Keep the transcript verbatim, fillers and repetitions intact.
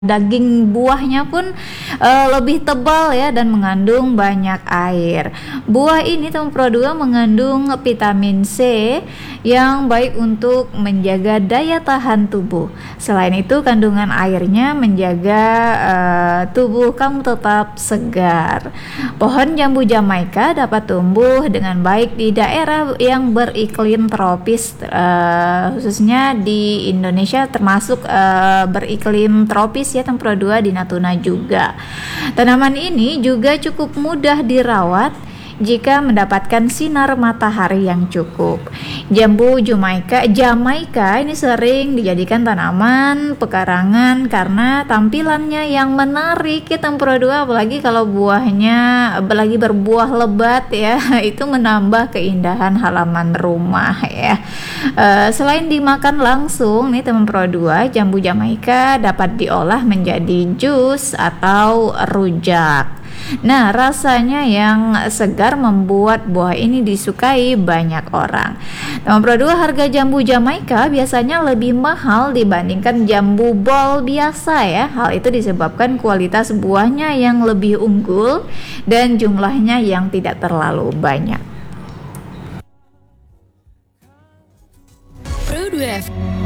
Daging buahnya pun uh, lebih tebal ya dan mengandung banyak air. Buah ini Tempura dua mengandung vitamin C yang baik untuk menjaga daya tahan tubuh. Selain itu kandungan airnya menjaga uh, tubuh kamu tetap segar. Pohon jambu Jamaika dapat tumbuh dengan baik di daerah yang beriklim tropis, uh, khususnya di Indonesia termasuk uh, beriklim tropis ya Tempura dua di Natuna juga. Tanaman ini juga cukup mudah dirawat jika mendapatkan sinar matahari yang cukup. Jambu Jamaika, Jamaika ini sering dijadikan tanaman pekarangan karena tampilannya yang menarik ya Tempura dua, apalagi kalau buahnya apalagi berbuah lebat ya, itu menambah keindahan halaman rumah ya. Uh, selain dimakan langsung nih Tempura dua, jambu Jamaika dapat diolah menjadi jus atau rujak. Nah, rasanya yang segar membuat buah ini disukai banyak orang. Tempura dua, harga jambu Jamaika biasanya lebih mahal dibandingkan jambu bol biasa ya. Hal itu disebabkan kualitas buahnya yang lebih unggul dan jumlahnya yang tidak terlalu banyak. Pro dua F